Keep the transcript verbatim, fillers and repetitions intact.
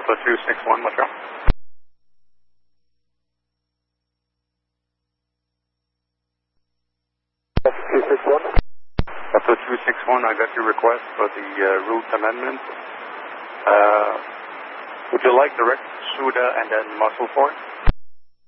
Delta two six one, Montreal. Delta two six one. Delta two six one, I got your request for the uh, route amendment. Uh, would you like direct Suda and then Muscle Fort?